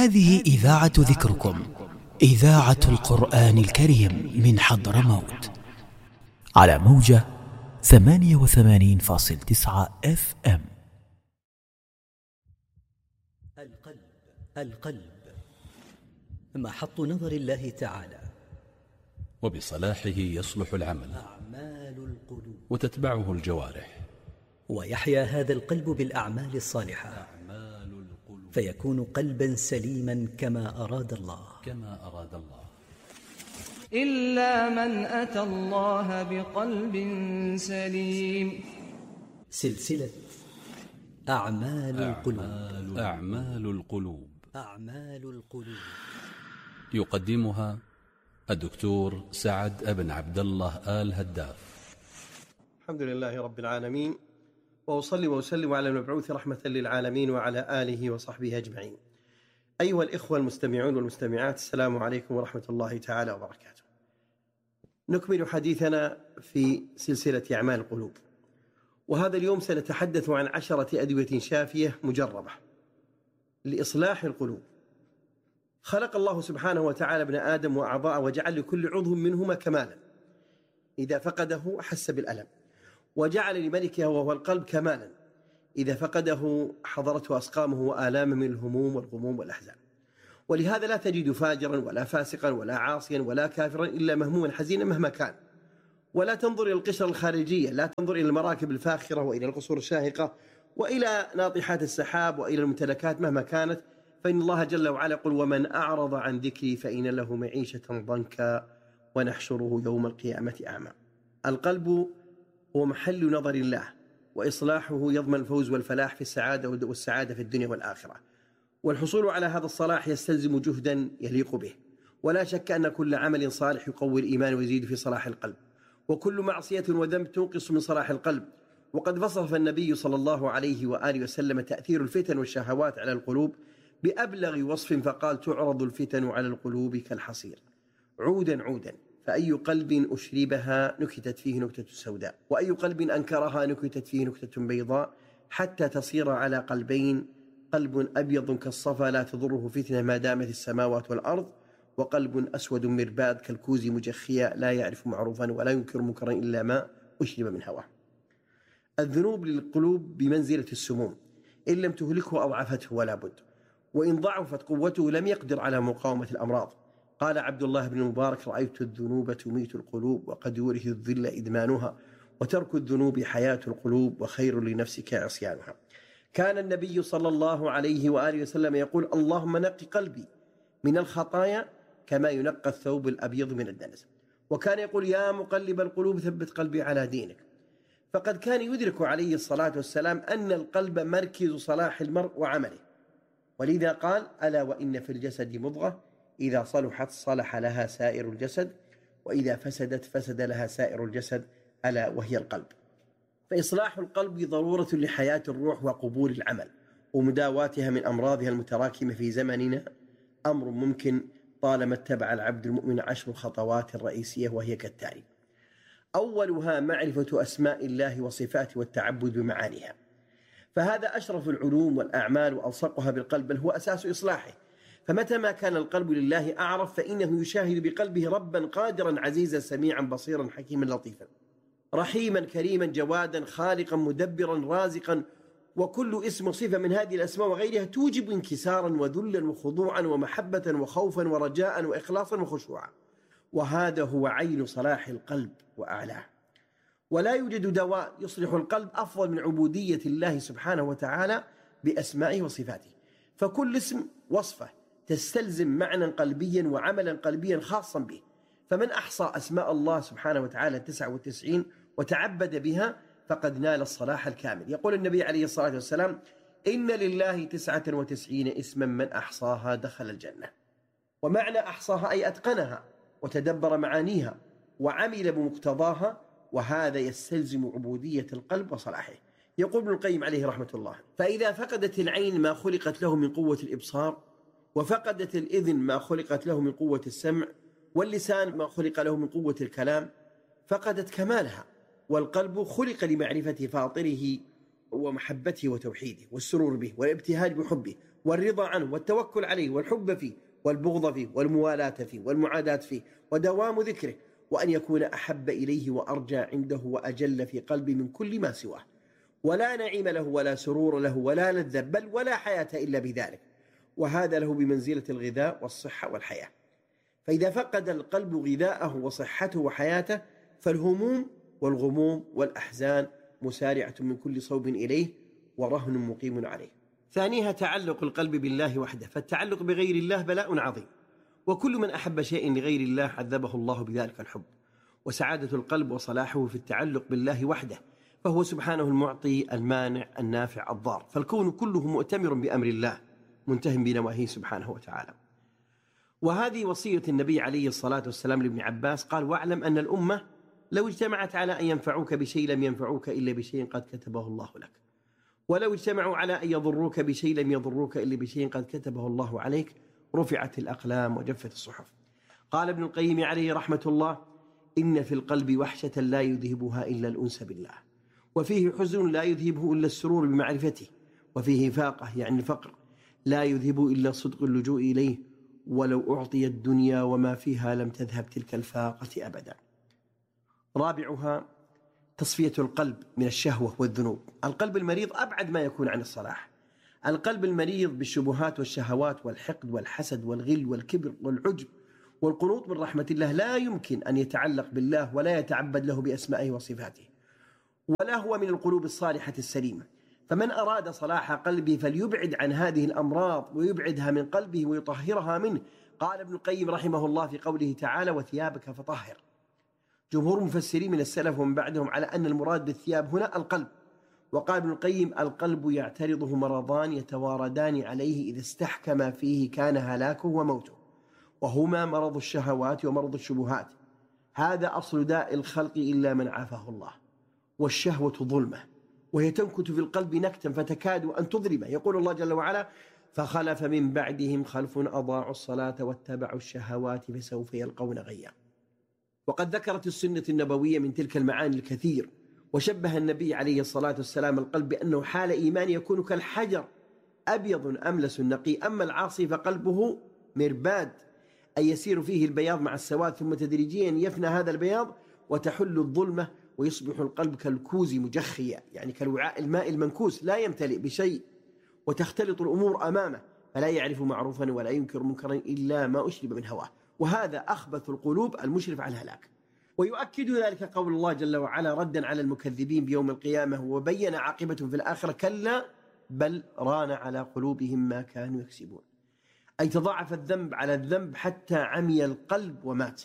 هذه إذاعة ذكركم، إذاعة القرآن الكريم من حضرموت، على موجة 88.9 FM. القلب محط نظر الله تعالى، وبصلاحه يصلح العمل وتتبعه الجوارح، ويحيا هذا القلب بالأعمال الصالحة فيكون قلبا سليما كما أراد الله. إلا من أتى الله بقلب سليم. سلسلة أعمال القلوب. يقدمها الدكتور سعد بن عبد الله آل هداف. الحمد لله رب العالمين، وأصلي وأسلم على المبعوث رحمة للعالمين وعلى آله وصحبه أجمعين. أيها الإخوة المستمعون والمستمعات، السلام عليكم ورحمة الله تعالى وبركاته. نكمل حديثنا في سلسلة أعمال القلوب، وهذا اليوم سنتحدث عن 10 أدوية شافية مجربة لإصلاح القلوب. خلق الله سبحانه وتعالى ابن آدم وأعضاءه وجعل لكل عضو منهما كمالا، إذا فقده حس بالألم، وجعل لملكه وهو القلب كمالا، إذا فقده حضرته أسقامه وآلام من الهموم والغموم والأحزان. ولهذا لا تجد فاجرا ولا فاسقا ولا عاصيا ولا كافرا إلا مهموما حزينا مهما كان. ولا تنظر إلى القشرة الخارجية، لا تنظر إلى المراكب الفاخرة وإلى القصور الشاهقة وإلى ناطحات السحاب وإلى الممتلكات مهما كانت، فإن الله جل وعلا يقول: ومن أعرض عن ذكري فإن له معيشة ضنكا ونحشره يوم القيامة أعمى. القلب هو محل نظر الله، وإصلاحه يضمن الفوز والفلاح في السعادة والسعادة في الدنيا والآخرة. والحصول على هذا الصلاح يستلزم جهدا يليق به، ولا شك أن كل عمل صالح يقوي الإيمان ويزيد في صلاح القلب، وكل معصية وذنب تنقص من صلاح القلب. وقد وصف النبي صلى الله عليه وآله وسلم تأثير الفتن والشهوات على القلوب بأبلغ وصف، فقال: تعرض الفتن على القلوب كالحصير عودا عودا، فأي قلب أشربها نكتت فيه نكتة سوداء، وأي قلب أنكرها نكتت فيه نكتة بيضاء، حتى تصير على قلبين: قلب أبيض كالصفا لا تضره فتنة ما دامت السماوات والأرض، وقلب أسود مرباد كالكوز مجخيا لا يعرف معروفا ولا ينكر منكرا إلا ما أشرب من هواه. الذنوب للقلوب بمنزلة السموم، إن لم تهلكه أضعفته ولا بد، وإن ضعفت قوته لم يقدر على مقاومة الأمراض. قال عبد الله بن المبارك: رأيت الذنوب تميت القلوب، وقد يورث الذل إدمانها، وترك الذنوب حياة القلوب، وخير لنفسك عصيانها. كان النبي صلى الله عليه وآله وسلم يقول: اللهم نق قلبي من الخطايا كما ينقى الثوب الأبيض من الدنس. وكان يقول: يا مقلب القلوب ثبت قلبي على دينك. فقد كان يدرك عليه الصلاة والسلام أن القلب مركز صلاح المرء وعمله، ولذا قال: ألا وإن في الجسد مضغة إذا صلحت صلح لها سائر الجسد، وإذا فسدت فسد لها سائر الجسد، ألا وهي القلب. فإصلاح القلب ضرورة لحياة الروح وقبول العمل ومداواتها من أمراضها المتراكمة في زمننا، أمر ممكن طالما اتبع العبد المؤمن 10 خطوات رئيسية، وهي كالتالي: أولها معرفة أسماء الله وصفاته والتعبد بمعانيها، فهذا أشرف العلوم والأعمال وألصقها بالقلب، بل هو أساس إصلاحه. فمتى ما كان القلب لله أعرف فإنه يشاهد بقلبه ربا قادرا عزيزا سميعا بصيرا حكيما لطيفا رحيما كريما جوادا خالقا مدبرا رازقا. وكل اسم وصفة من هذه الأسماء وغيرها توجب انكسارا وذلا وخضوعا ومحبة وخوفا ورجاء وإخلاصا وخشوعا، وهذا هو عين صلاح القلب وأعلاه. ولا يوجد دواء يصلح القلب أفضل من عبودية الله سبحانه وتعالى بأسمائه وصفاته، فكل اسم وصفه تستلزم معنى قلبيا وعملا قلبيا خاصا به. فمن أحصى أسماء الله سبحانه وتعالى 99 وتعبد بها فقد نال الصلاح الكامل. يقول النبي عليه الصلاة والسلام: إن لله 99 اسما من أحصاها دخل الجنة. ومعنى أحصاها أي أتقنها وتدبر معانيها وعمل بمقتضاها، وهذا يستلزم عبودية القلب وصلاحه. يقول ابن القيم عليه رحمة الله: فإذا فقدت العين ما خلقت له من قوة الإبصار، وفقدت الإذن ما خلقت له من قوة السمع، واللسان ما خلق له من قوة الكلام، فقدت كمالها. والقلب خلق لمعرفة فاطره ومحبته وتوحيده والسرور به والابتهاج بحبه والرضا عنه والتوكل عليه والحب فيه والبغض فيه والموالاة فيه والمعاداة فيه ودوام ذكره، وأن يكون أحب إليه وأرجى عنده وأجل في قلبي من كل ما سواه، ولا نعيم له ولا سرور له ولا لذة بل ولا حياة إلا بذلك، وهذا له بمنزلة الغذاء والصحة والحياة. فإذا فقد القلب غذاءه وصحته وحياته فالهموم والغموم والأحزان مسارعة من كل صوب إليه ورهن مقيم عليه. ثانيها تعلق القلب بالله وحده، فالتعلق بغير الله بلاء عظيم، وكل من أحب شيء لغير الله عذبه الله بذلك الحب. وسعادة القلب وصلاحه في التعلق بالله وحده، فهو سبحانه المعطي المانع النافع الضار، فالكون كله مؤتمر بأمر الله منتهٍ بنواهيه سبحانه وتعالى. وهذه وصية النبي عليه الصلاة والسلام لابن عباس، قال: واعلم أن الأمة لو اجتمعت على أن ينفعوك بشيء لم ينفعوك إلا بشيء قد كتبه الله لك، ولو اجتمعوا على أن يضروك بشيء لم يضروك إلا بشيء قد كتبه الله عليك، رفعت الأقلام وجفت الصحف. قال ابن القيم عليه رحمة الله: إن في القلب وحشة لا يذهبها إلا الأنس بالله، وفيه حزن لا يذهبه إلا السرور بمعرفته، وفيه فاقة يعني الفقر لا يذهب إلا صدق اللجوء إليه، ولو أعطي الدنيا وما فيها لم تذهب تلك الفاقة أبدا. رابعها تصفية القلب من الشهوة والذنوب. القلب المريض أبعد ما يكون عن الصلاح. القلب المريض بالشبهات والشهوات والحقد والحسد والغل والكبر والعجب والقنوط من رحمة الله لا يمكن أن يتعلق بالله ولا يتعبد له بأسمائه وصفاته، ولا هو من القلوب الصالحة السليمة. فمن أراد صلاح قلبه فليبعد عن هذه الأمراض ويبعدها من قلبه ويطهرها منه. قال ابن القيم رحمه الله في قوله تعالى: وثيابك فطهر. جمهور مفسرين من السلف ومن بعدهم على أن المراد بالثياب هنا القلب. وقال ابن القيم: القلب يعترضه مرضان يتواردان عليه، إذا استحكم فيه كان هلاكه وموته، وهما مرض الشهوات ومرض الشبهات. هذا أصل داء الخلق إلا من عافاه الله. والشهوة ظلمة، وهي تنكت في القلب نكتا فتكاد أن تظلمه. يقول الله جل وعلا: فخلف من بعدهم خلف أضاعوا الصلاة واتبعوا الشهوات فسوف يلقون غيا. وقد ذكرت السنة النبوية من تلك المعاني الكثير، وشبه النبي عليه الصلاة والسلام القلب بأنه حال إيمان يكون كالحجر أبيض أملس نقي، أما العاصي فقلبه مرباد، أي يسير فيه البياض مع السواد، ثم تدريجيا يفنى هذا البياض وتحل الظلمة، ويصبح القلب كالكوز مجخيا، يعني كالوعاء الماء المنكوس لا يمتلئ بشيء، وتختلط الأمور أمامه فلا يعرف معروفا ولا ينكر منكرا إلا ما أشرب من هواه، وهذا أخبث القلوب المشرف على الهلاك. ويؤكد ذلك قول الله جل وعلا ردا على المكذبين بيوم القيامة وبين عاقبتهم في الآخرة: كلا بل ران على قلوبهم ما كانوا يكسبون. أي تضاعف الذنب على الذنب حتى عمي القلب ومات.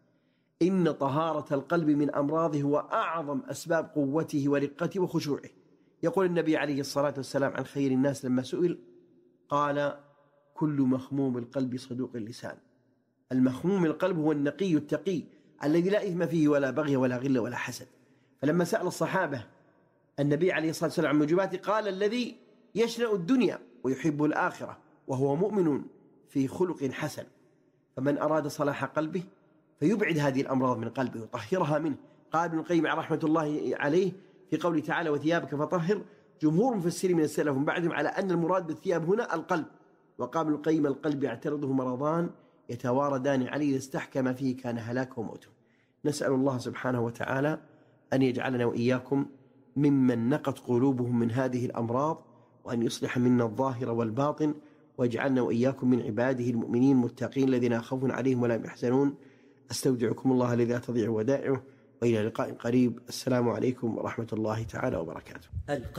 إن طهارة القلب من أمراضه هو أعظم أسباب قوته ورقته وخشوعه. يقول النبي عليه الصلاة والسلام عن خير الناس لما سئل قال: كل مخموم القلب صدوق اللسان. المخموم القلب هو النقي التقي الذي لا إثم فيه ولا بغي ولا غل ولا حسد. فلما سأل الصحابة النبي عليه الصلاة والسلام عن موجباته قال: الذي يشنأ الدنيا ويحب الآخرة وهو مؤمن في خلق حسن. فمن أراد صلاح قلبه فيبعد هذه الأمراض من قلبه ويطهرها منه. قال ابن القيم رحمة الله عليه في قوله تعالى: وثيابك فطهر، جمهور مفسرين من السلف ومن بعدهم على أن المراد بالثياب هنا القلب. وقال ابن القيم: القلب يعترضه مرضان يتواردان عليه، إذا استحكم فيه كان هلاكه وموته. نسأل الله سبحانه وتعالى أن يجعلنا وإياكم ممن نقت قلوبهم من هذه الأمراض، وأن يصلح منا الظاهر والباطن، ويجعلنا وإياكم من عباده المؤمنين المتقين الذين لا خوف عليهم ولا يحزنون. أستودعكم الله الذي لا تضيع ودائعه، وإلى لقاء قريب. السلام عليكم ورحمة الله تعالى وبركاته.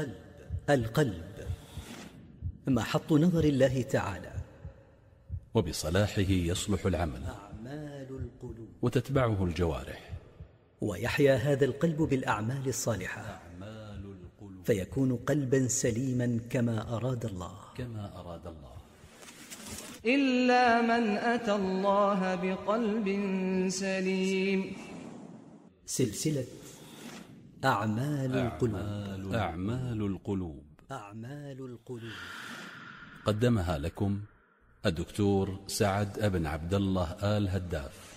القلب محط نظر الله تعالى، وبصلاحه يصلح العمل أعمال القلوب، وتتبعه الجوارح، ويحيا هذا القلب بالأعمال الصالحة، فيكون قلبا سليما كما أراد الله. إلا من أتى الله بقلب سليم. سلسلة أعمال القلوب قدمها لكم الدكتور سعد بن عبد الله آل هداف.